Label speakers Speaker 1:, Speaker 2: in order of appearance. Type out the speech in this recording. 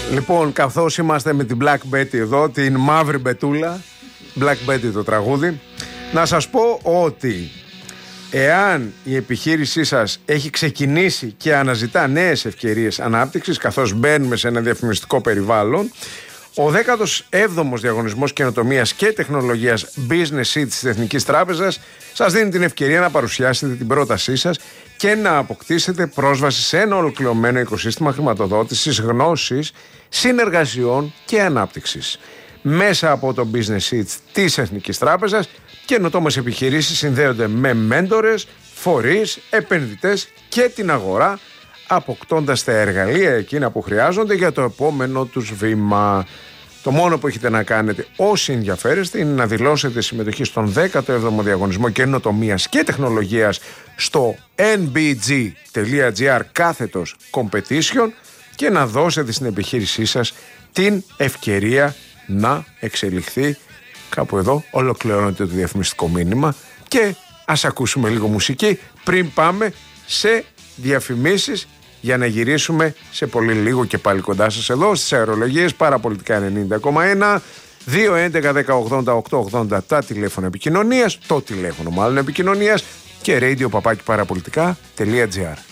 Speaker 1: Λοιπόν, καθώς είμαστε με την Black Betty εδώ, την μαύρη μπετούλα, Black Betty το τραγούδι, να σας πω ότι εάν η επιχείρησή σας έχει ξεκινήσει και αναζητά νέες ευκαιρίες ανάπτυξης, καθώς μπαίνουμε σε ένα διαφημιστικό περιβάλλον, ο 17ος Διαγωνισμός Καινοτομίας και Τεχνολογίας Business Seed της Εθνικής Τράπεζας σας δίνει την ευκαιρία να παρουσιάσετε την πρότασή σας και να αποκτήσετε πρόσβαση σε ένα ολοκληρωμένο οικοσύστημα χρηματοδότησης, γνώσης, συνεργασιών και ανάπτυξης. Μέσα από το Business Seed της Εθνικής Τράπεζας, καινοτόμες επιχειρήσεις συνδέονται με μέντορες, φορείς, επενδυτές και την αγορά, αποκτώντας τα εργαλεία εκείνα που χρειάζονται για το επόμενο τους βήμα. Το μόνο που έχετε να κάνετε όσοι ενδιαφέρεστε είναι να δηλώσετε συμμετοχή στον 17ο Διαγωνισμό Καινοτομίας και Τεχνολογίας στο nbg.gr/competition και να δώσετε στην επιχείρησή σας την ευκαιρία να εξελιχθεί. Κάπου εδώ ολοκληρώνεται το διαφημιστικό μήνυμα και ας ακούσουμε λίγο μουσική πριν πάμε σε διαφημίσεις για να γυρίσουμε σε πολύ λίγο και πάλι κοντά σας εδώ στις αερολογίες Παραπολιτικά 90,1, 211-1080-880 τα τηλέφωνα επικοινωνίας, το τηλέφωνο μάλλον επικοινωνίας και radio-parapolitica.gr.